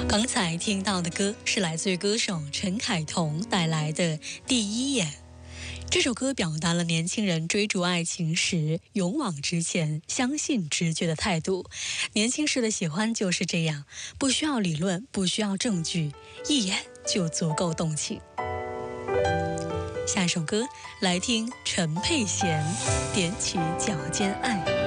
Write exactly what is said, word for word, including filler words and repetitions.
刚才听到的歌是来自于歌手陈凯彤带来的《第一眼》。这首歌表达了年轻人追逐爱情时勇往直前、相信直觉的态度。年轻时的喜欢就是这样，不需要理论，不需要证据，一眼就足够动情。下一首歌来听陈佩娴《踮起脚尖爱》。